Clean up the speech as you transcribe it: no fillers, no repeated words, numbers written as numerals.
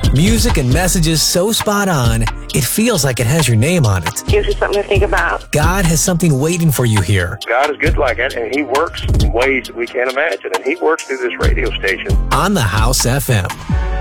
Music and messages so spot on, it feels like it has your name on it. Gives you something to think about. God has something waiting for you here. God is good like that, and He works in ways that we can't imagine, and He works through this radio station. On the House FM.